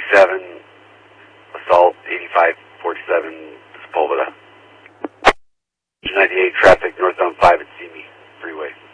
7, assault 8547 Sepulveda. 98 traffic northbound 5 at Simi Freeway.